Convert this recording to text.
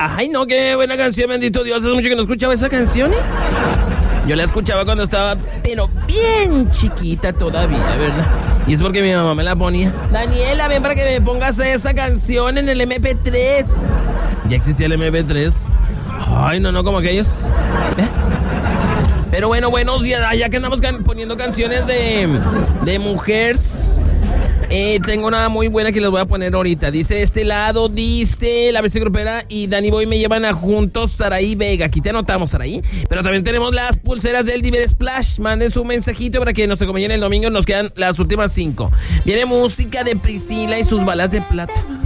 Ay, no, qué buena canción, bendito Dios. Hace mucho que no escuchaba esa canción, ¿eh? Yo la escuchaba cuando estaba, pero bien chiquita todavía, ¿verdad? Y es porque mi mamá me la ponía. Daniela, ven para que me pongas esa canción en el MP3. ¿Ya existía el MP3? Ay, no, como aquellos. Pero bueno, buenos días. Ya que andamos poniendo canciones de mujeres, tengo una muy buena que les voy a poner ahorita. Dice este lado, dice la bestia grupera y Danny Boy me llevan a juntos Saraí Vega. Aquí te anotamos, Saraí. Pero también tenemos las pulseras del Diver Splash. Manden su mensajito para que nos acompañen el domingo. Nos quedan las últimas 5. Viene música de Priscila y sus balas de plata.